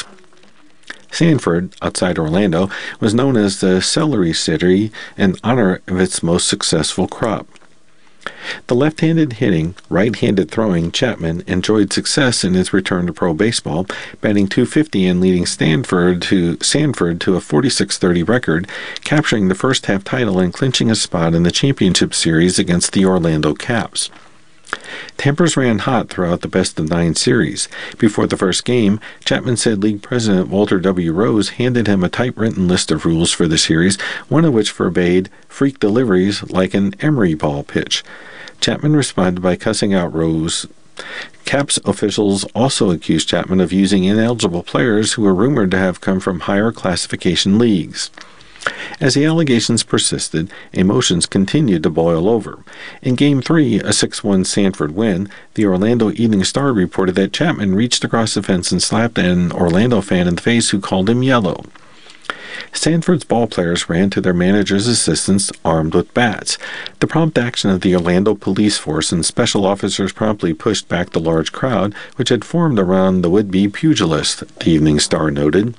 Speaker 1: Sanford, outside Orlando, was known as the Celery City in honor of its most successful crop. The left-handed hitting, right-handed throwing Chapman enjoyed success in his return to pro baseball, batting two fifty and leading Stanford to Sanford to a forty-six thirty record, capturing the first-half title and clinching a spot in the championship series against the Orlando Caps. Tempers ran hot throughout the best-of-nine series. Before the first game, Chapman said League President Walter W. Rose handed him a typewritten list of rules for the series, one of which forbade freak deliveries like an emery ball pitch. Chapman responded by cussing out Rose. Caps officials also accused Chapman of using ineligible players who were rumored to have come from higher classification leagues. As the allegations persisted, emotions continued to boil over. In Game three, a six one Sanford win, the Orlando Evening Star reported that Chapman reached across the fence and slapped an Orlando fan in the face who called him yellow. Sanford's ball players ran to their manager's assistance, armed with bats. The prompt action of the Orlando police force and special officers promptly pushed back the large crowd, which had formed around the would-be pugilist, the Evening Star noted.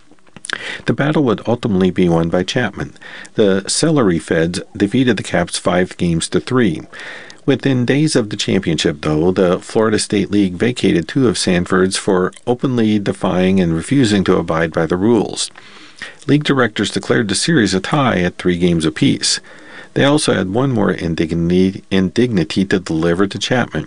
Speaker 1: The battle would ultimately be won by Chapman. The Celery Feds defeated the Caps five games to three. Within days of the championship, though, the Florida State League vacated two of Sanford's for openly defying and refusing to abide by the rules. League directors declared the series a tie at three games apiece. They also had one more indignity, indignity to deliver to Chapman.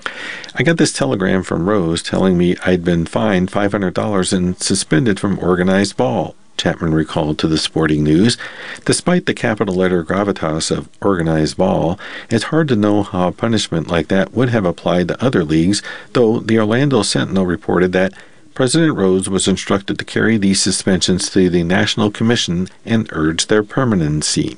Speaker 1: I got this telegram from Rose telling me I'd been fined five hundred dollars and suspended from organized ball, Chapman recalled to the Sporting News. Despite the capital letter gravitas of organized ball, it's hard to know how a punishment like that would have applied to other leagues, though the Orlando Sentinel reported that President Rose was instructed to carry these suspensions to the National Commission and urge their permanency.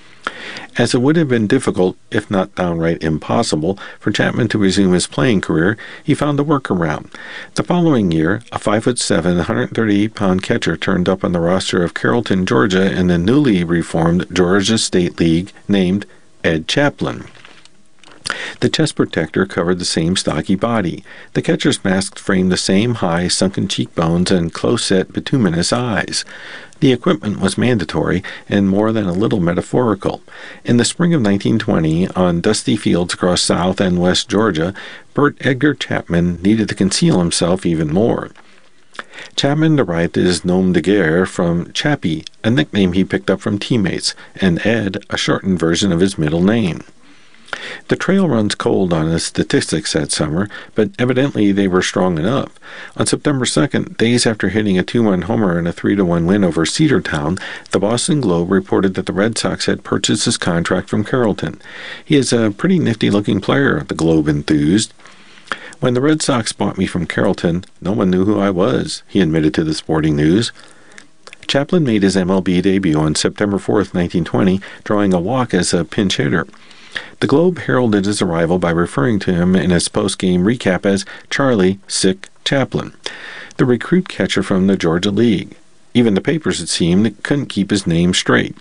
Speaker 1: As it would have been difficult, if not downright impossible, for Chapman to resume his playing career, he found a workaround. The following year, a five foot seven, one hundred thirty-eight pound catcher turned up on the roster of Carrollton, Georgia in the newly reformed Georgia State League named Ed Chaplin. The chest protector covered the same stocky body. The catcher's mask framed the same high, sunken cheekbones and close-set, bituminous eyes. The equipment was mandatory and more than a little metaphorical. In the spring of nineteen twenty, on dusty fields across South and West Georgia, Bert Edgar Chapman needed to conceal himself even more. Chapman derived his nom de guerre from Chappie, a nickname he picked up from teammates, and Ed, a shortened version of his middle name. The trail runs cold on his statistics that summer, but evidently they were strong enough. On September second, days after hitting a two one homer in a three to one win over Cedartown, the Boston Globe reported that the Red Sox had purchased his contract from Carrollton. He is a pretty nifty-looking player, the Globe enthused. When the Red Sox bought me from Carrollton, no one knew who I was, he admitted to the Sporting News. Chapman made his M L B debut on September fourth, nineteen twenty, drawing a walk as a pinch hitter. The Globe heralded his arrival by referring to him in its post-game recap as Charlie Sick Chaplin, the recruit catcher from the Georgia League. Even the papers, it seemed, couldn't keep his name straight.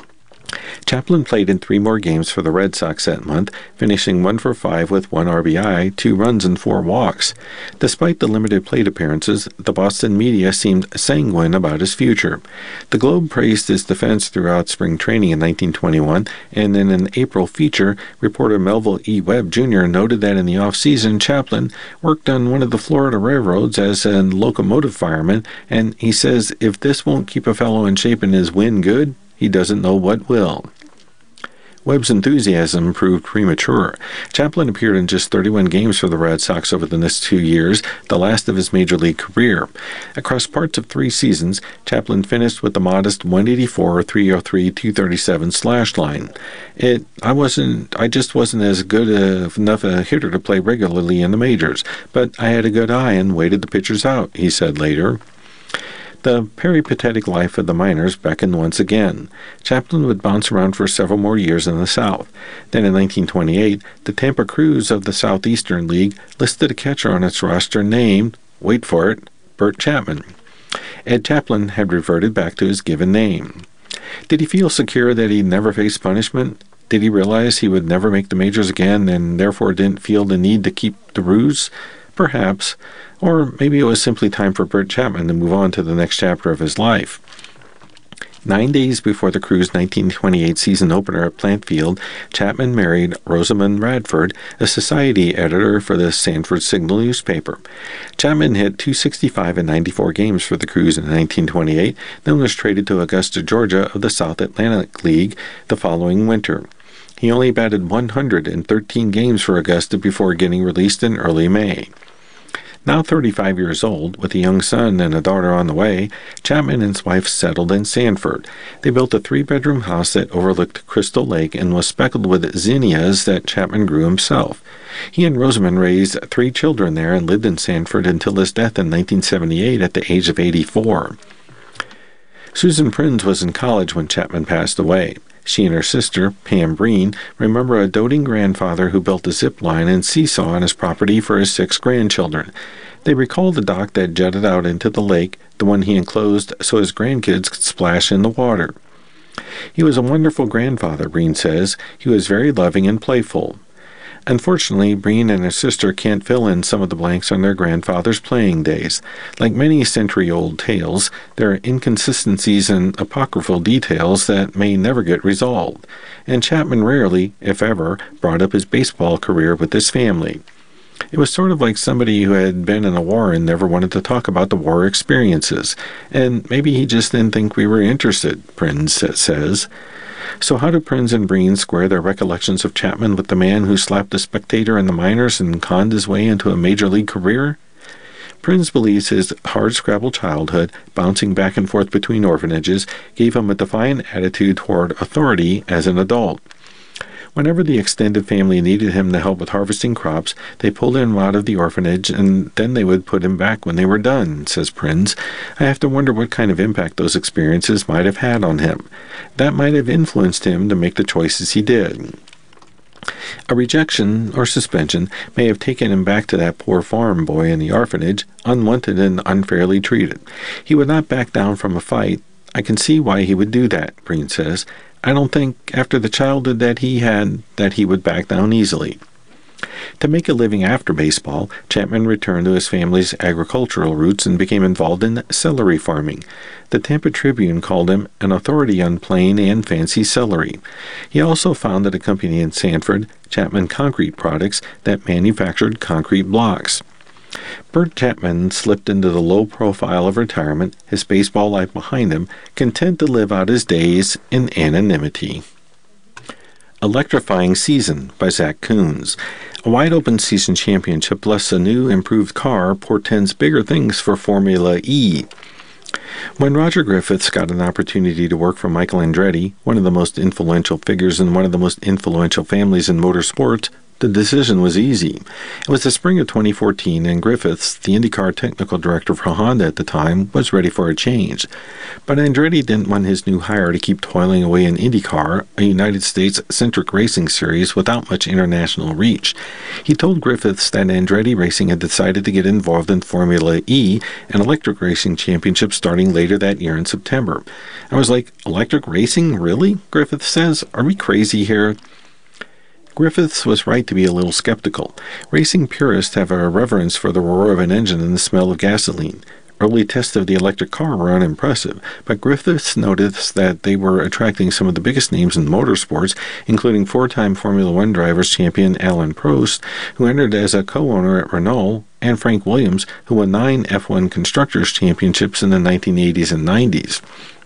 Speaker 1: Chaplin played in three more games for the Red Sox that month, finishing one for five with one R B I, two runs, and four walks. Despite the limited plate appearances, the Boston media seemed sanguine about his future. The Globe praised his defense throughout spring training in nineteen twenty-one, and in an April feature, reporter Melville E. Webb Junior noted that in the off-season, Chaplin worked on one of the Florida railroads as a locomotive fireman, and he says if this won't keep a fellow in shape and his win good, he doesn't know what will. Webb's enthusiasm proved premature. Chaplin appeared in just thirty-one games for the Red Sox over the next two years, the last of his major league career. Across parts of three seasons, Chaplin finished with a modest one eighty-four, three oh three, two thirty-seven slash line. It, I wasn't, I just wasn't as good a, enough a hitter to play regularly in the majors, but I had a good eye and waited the pitchers out, he said later. The peripatetic life of the minors beckoned once again. Chaplin would bounce around for several more years in the South. Then in nineteen twenty-eight, the Tampa Crews of the Southeastern League listed a catcher on its roster named, wait for it, Bert Chapman. Ed Chaplin had reverted back to his given name. Did he feel secure that he'd never face punishment? Did he realize he would never make the majors again and therefore didn't feel the need to keep the ruse? Perhaps. Or maybe it was simply time for Bert Chapman to move on to the next chapter of his life. Nine days before the Crews' nineteen twenty-eight season opener at Plant Field, Chapman married Rosamond Radford, a society editor for the Sanford Signal newspaper. Chapman hit two sixty-five in ninety-four games for the Crews in nineteen twenty-eight, then was traded to Augusta, Georgia of the South Atlantic League the following winter. He only batted one hundred in thirteen games for Augusta before getting released in early May. Now thirty-five years old, with a young son and a daughter on the way, Chapman and his wife settled in Sanford. They built a three-bedroom house that overlooked Crystal Lake and was speckled with zinnias that Chapman grew himself. He and Rosamond raised three children there and lived in Sanford until his death in nineteen seventy-eight at the age of eighty-four. Susan Prinz was in college when Chapman passed away. She and her sister, Pam Breen, remember a doting grandfather who built a zip line and seesaw on his property for his six grandchildren. They recall the dock that jutted out into the lake, the one he enclosed so his grandkids could splash in the water. He was a wonderful grandfather, Breen says. He was very loving and playful. Unfortunately, Breen and her sister can't fill in some of the blanks on their grandfather's playing days. Like many century-old tales, there are inconsistencies and apocryphal details that may never get resolved, and Chapman rarely, if ever, brought up his baseball career with his family. It was sort of like somebody who had been in a war and never wanted to talk about the war experiences, and maybe he just didn't think we were interested, Prinz says. So how do Prinz and Breen square their recollections of Chapman with the man who slapped a spectator in the minors and conned his way into a major league career? Prinz believes his hard-scrabble childhood, bouncing back and forth between orphanages, gave him a defiant attitude toward authority as an adult. Whenever the extended family needed him to help with harvesting crops, they pulled him out of the orphanage, and then they would put him back when they were done, says Prinz. I have to wonder what kind of impact those experiences might have had on him. That might have influenced him to make the choices he did. A rejection or suspension may have taken him back to that poor farm boy in the orphanage, unwanted and unfairly treated. He would not back down from a fight. I can see why he would do that, Breen says. I don't think, after the childhood that he had, that he would back down easily. To make a living after baseball, Chapman returned to his family's agricultural roots and became involved in celery farming. The Tampa Tribune called him an authority on plain and fancy celery. He also founded a company in Sanford, Chapman Concrete Products, that manufactured concrete blocks. Bert Chapman slipped into the low profile of retirement, his baseball life behind him, content to live out his days in anonymity. Electrifying Season by Zach Coons. A wide-open season championship plus a new improved car portends bigger things for Formula E. When Roger Griffiths got an opportunity to work for Michael Andretti, one of the most influential figures in one of the most influential families in motorsports, the decision was easy. It was the spring of twenty fourteen, and Griffiths, the IndyCar technical director for Honda at the time, was ready for a change. But Andretti didn't want his new hire to keep toiling away in IndyCar, a United States-centric racing series without much international reach. He told Griffiths that Andretti Racing had decided to get involved in Formula E, an electric racing championship starting later that year in September. I was like, electric racing? Really? Griffiths says. Are we crazy here? Griffiths was right to be a little skeptical. Racing purists have a reverence for the roar of an engine and the smell of gasoline. Early tests of the electric car were unimpressive, but Griffiths noticed that they were attracting some of the biggest names in motorsports, including four-time Formula One drivers champion Alain Prost, who entered as a co-owner at Renault, and Frank Williams, who won nine F one Constructors' Championships in the nineteen eighties and nineties.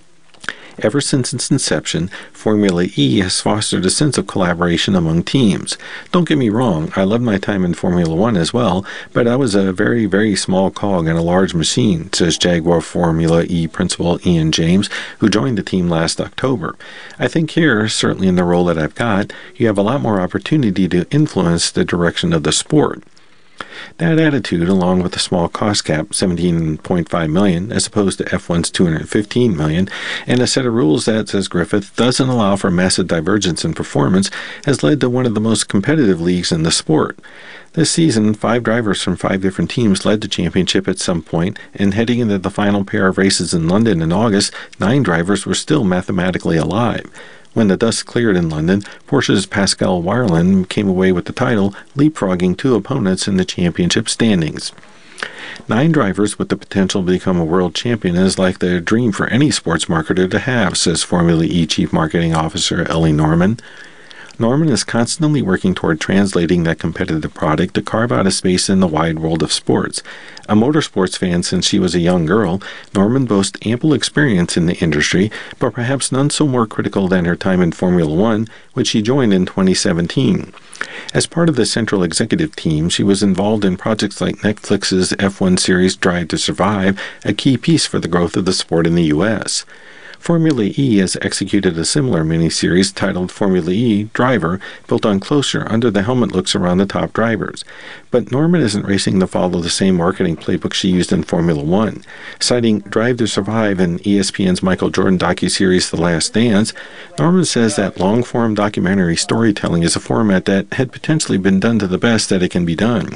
Speaker 1: Ever since its inception, Formula E has fostered a sense of collaboration among teams. Don't get me wrong, I loved my time in Formula One as well, but I was a very, very small cog in a large machine, says Jaguar Formula E principal Ian James, who joined the team last October. I think here, certainly in the role that I've got, you have a lot more opportunity to influence the direction of the sport. That attitude, along with the small cost cap, seventeen point five million dollars, as opposed to F one's two hundred fifteen million dollars, and a set of rules that, says Griffith, doesn't allow for massive divergence in performance, has led to one of the most competitive leagues in the sport. This season, five drivers from five different teams led the championship at some point, and heading into the final pair of races in London in August, nine drivers were still mathematically alive. When the dust cleared in London, Porsche's Pascal Wehrlein came away with the title, leapfrogging two opponents in the championship standings. Nine drivers with the potential to become a world champion is like the dream for any sports marketer to have, says Formula E Chief Marketing Officer Ellie Norman. Norman is constantly working toward translating that competitive product to carve out a space in the wide world of sports. A motorsports fan since she was a young girl, Norman boasts ample experience in the industry, but perhaps none so more critical than her time in Formula One, which she joined in twenty seventeen. As part of the central executive team, she was involved in projects like Netflix's F one series Drive to Survive, a key piece for the growth of the sport in the U S Formula E has executed a similar miniseries titled Formula E Driver, built on closer, under-the-helmet looks around the top drivers. But Norman isn't racing to follow the same marketing playbook she used in Formula One. Citing Drive to Survive and E S P N's Michael Jordan docuseries The Last Dance, Norman says that long-form documentary storytelling is a format that had potentially been done to the best that it can be done.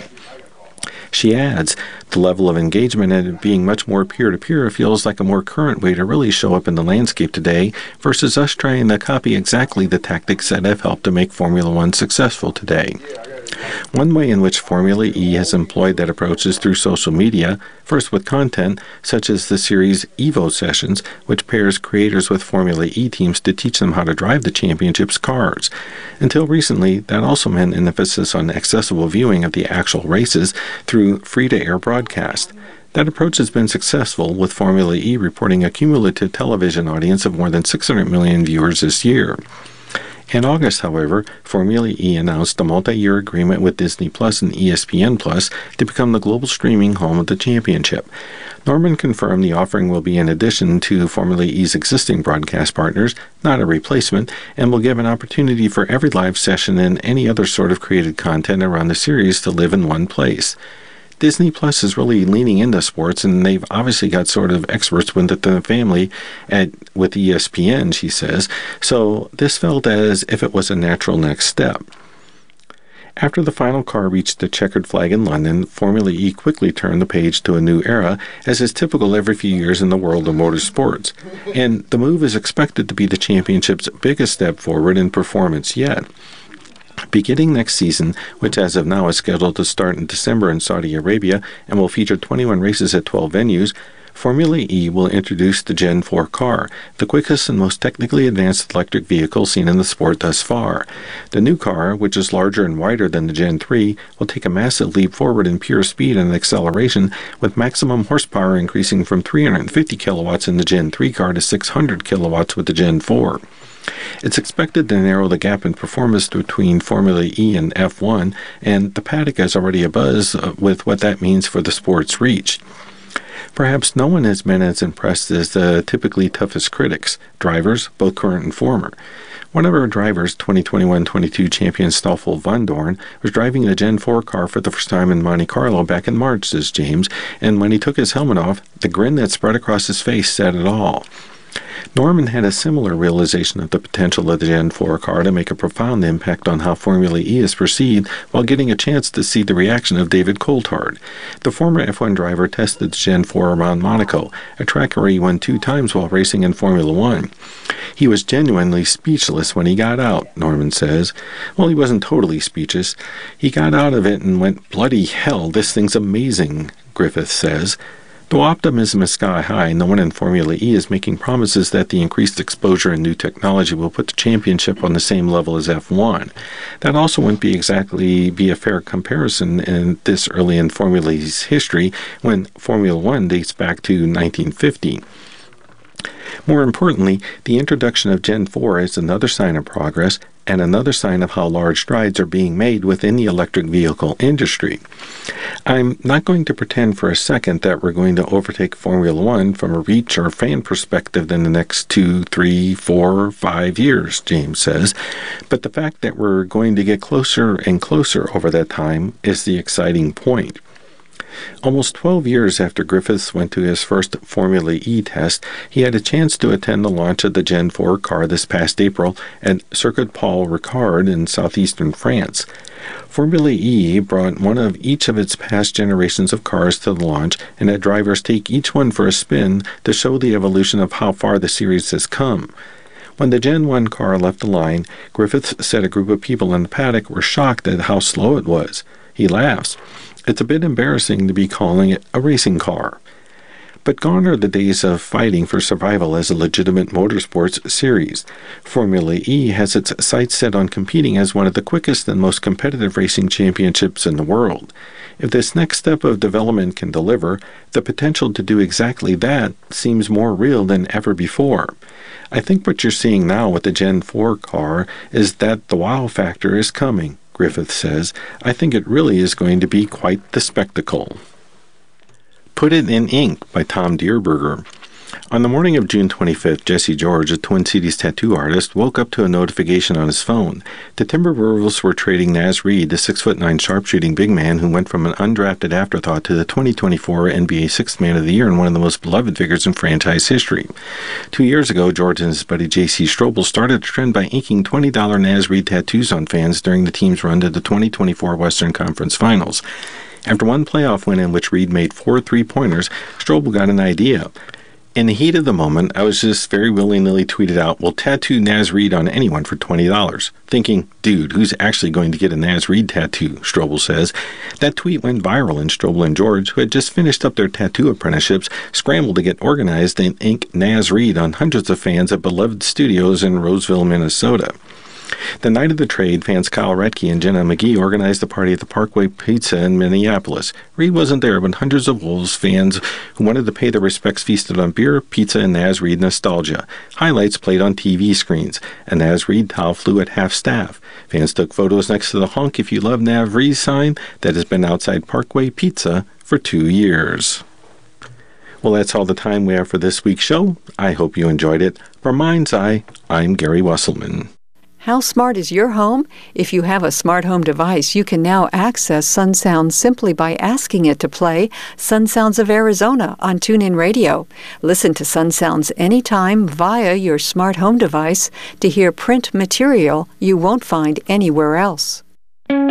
Speaker 1: She adds, the level of engagement and it being much more peer-to-peer feels like a more current way to really show up in the landscape today versus us trying to copy exactly the tactics that have helped to make Formula One successful today. One way in which Formula E has employed that approach is through social media, first with content such as the series Evo Sessions, which pairs creators with Formula E teams to teach them how to drive the championship's cars. Until recently, that also meant an emphasis on accessible viewing of the actual races through free-to-air broadcast. That approach has been successful, with Formula E reporting a cumulative television audience of more than six hundred million viewers this year. In August, however, Formula E announced a multi-year agreement with Disney Plus and E S P N Plus to become the global streaming home of the championship. Norman confirmed the offering will be in addition to Formula E's existing broadcast partners, not a replacement, and will give an opportunity for every live session and any other sort of created content around the series to live in one place. Disney Plus is really leaning into sports, and they've obviously got sort of experts within the family at with E S P N, she says, so this felt as if it was a natural next step. After the final car reached the checkered flag in London, Formula E quickly turned the page to a new era, as is typical every few years in the world of motorsports, and the move is expected to be the championship's biggest step forward in performance yet. Beginning next season, which as of now is scheduled to start in December in Saudi Arabia and will feature twenty-one races at twelve venues, Formula E will introduce the Gen four car, the quickest and most technically advanced electric vehicle seen in the sport thus far. The new car, which is larger and wider than the Gen three, will take a massive leap forward in pure speed and acceleration, with maximum horsepower increasing from three hundred fifty kilowatts in the Gen three car to six hundred kilowatts with the Gen four. It's expected to narrow the gap in performance between Formula E and F one, and the paddock is already abuzz with what that means for the sport's reach. Perhaps no one has been as impressed as the typically toughest critics, drivers, both current and former. One of our drivers, twenty twenty-one twenty-two champion Stoffel Vandoorne, was driving the Gen four car for the first time in Monte Carlo back in March, says James, and when he took his helmet off, the grin that spread across his face said it all. Norman had a similar realization of the potential of the Gen four car to make a profound impact on how Formula E is perceived while getting a chance to see the reaction of David Coulthard. The former F one driver tested the Gen four around Monaco, a track where he won two times while racing in Formula One. He was genuinely speechless when he got out, Norman says. Well, he wasn't totally speechless. He got out of it and went, bloody hell, this thing's amazing, Griffith says. Though optimism is sky high, no one in Formula E is making promises that the increased exposure and new technology will put the championship on the same level as F one. That also wouldn't be exactly be a fair comparison in this early in Formula's history, when Formula One dates back to nineteen fifty. More importantly, the introduction of Gen four is another sign of progress and another sign of how large strides are being made within the electric vehicle industry. I'm not going to pretend for a second that we're going to overtake Formula One from a reach or fan perspective in the next two, three, four, five years, James says, but the fact that we're going to get closer and closer over that time is the exciting point. Almost twelve years after Griffiths went to his first Formula E test, he had a chance to attend the launch of the Gen four car this past April at Circuit Paul Ricard in southeastern France. Formula E brought one of each of its past generations of cars to the launch and had drivers take each one for a spin to show the evolution of how far the series has come. When the Gen one car left the line, Griffiths said a group of people in the paddock were shocked at how slow it was. He laughs. It's a bit embarrassing to be calling it a racing car. But gone are the days of fighting for survival as a legitimate motorsports series. Formula E has its sights set on competing as one of the quickest and most competitive racing championships in the world. If this next step of development can deliver, the potential to do exactly that seems more real than ever before. I think what you're seeing now with the Gen four car is that the wow factor is coming, Griffith says. I think it really is going to be quite the spectacle. Put It in Ink by Tom Dierberger. On the morning of June twenty-fifth, Jesse George, a Twin Cities tattoo artist, woke up to a notification on his phone. The Timberwolves were trading Naz Reid, the six foot nine sharpshooting big man who went from an undrafted afterthought to the twenty twenty-four N B A Sixth Man of the Year and one of the most beloved figures in franchise history. Two years ago, George and his buddy J C Strobel started a trend by inking twenty dollar Naz Reid tattoos on fans during the team's run to the twenty twenty-four Western Conference Finals. After one playoff win in which Reid made four three-pointers, Strobel got an idea. In the heat of the moment, I was just very willy-nilly tweeted out, "We'll tattoo Naz Reid on anyone for twenty dollars. Thinking, dude, who's actually going to get a Naz Reid tattoo, Strobel says. That tweet went viral, and Strobel and George, who had just finished up their tattoo apprenticeships, scrambled to get organized and ink Naz Reid on hundreds of fans at beloved studios in Roseville, Minnesota. The night of the trade, fans Kyle Retke and Jenna McGee organized a party at the Parkway Pizza in Minneapolis. Reid wasn't there, but hundreds of Wolves fans who wanted to pay their respects feasted on beer, pizza, and Naz Reid nostalgia. Highlights played on T V screens. A Naz Reid towel flew at half-staff. Fans took photos next to the Honk If You Love Naz Reid sign that has been outside Parkway Pizza for two years. Well, that's all the time we have for this week's show. I hope you enjoyed it. From Mind's Eye, I'm Gary Wesselman.
Speaker 2: How smart is your home? If you have a smart home device, you can now access Sun Sounds simply by asking it to play Sun Sounds of Arizona on TuneIn Radio. Listen to Sun Sounds anytime via your smart home device to hear print material you won't find anywhere else.